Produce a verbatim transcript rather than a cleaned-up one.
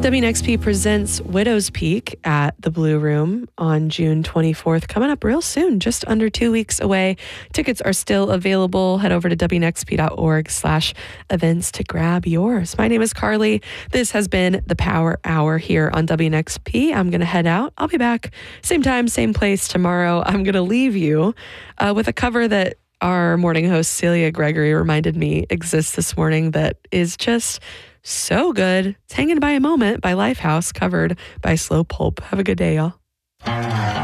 W N X P presents Widow's Peak at the Blue Room on June twenty-fourth, coming up real soon, just under two weeks away. Tickets are still available. Head over to W N X P dot org slash events to grab yours. My name is Carly. This has been the Power Hour here on W N X P. I'm going to head out. I'll be back same time, same place tomorrow. I'm going to leave you uh, with a cover that our morning host, Celia Gregory, reminded me exists this morning that is just so good. It's Hanging by a Moment by Lifehouse, covered by Slow Pulp. Have a good day, y'all.